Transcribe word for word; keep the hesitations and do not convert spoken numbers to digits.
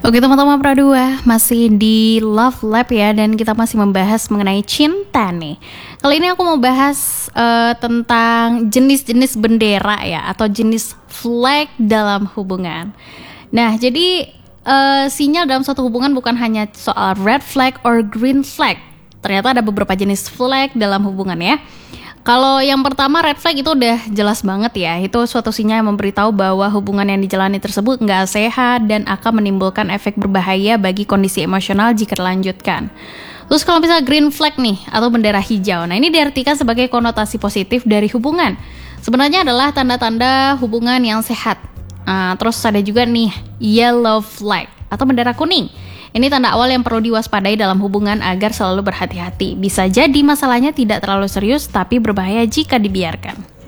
Oke teman-teman Pro dua, masih di Love Lab ya, dan kita masih membahas mengenai cinta nih. Kali ini aku mau bahas uh, tentang jenis-jenis bendera ya, atau jenis flag dalam hubungan. Nah, jadi uh, sinyal dalam suatu hubungan bukan hanya soal red flag or green flag. Ternyata ada beberapa jenis flag dalam hubungan ya. Kalau yang pertama red flag itu udah jelas banget ya. Itu suatu sinyal yang memberitahu bahwa hubungan yang dijalani tersebut nggak sehat dan akan menimbulkan efek berbahaya bagi kondisi emosional jika dilanjutkan. Terus kalau misalnya green flag nih atau bendera hijau, nah ini diartikan sebagai konotasi positif dari hubungan. Sebenarnya adalah tanda-tanda hubungan yang sehat. Nah, terus ada juga nih yellow flag atau bendera kuning. Ini tanda awal yang perlu diwaspadai dalam hubungan agar selalu berhati-hati. Bisa jadi masalahnya tidak terlalu serius tapi berbahaya jika dibiarkan.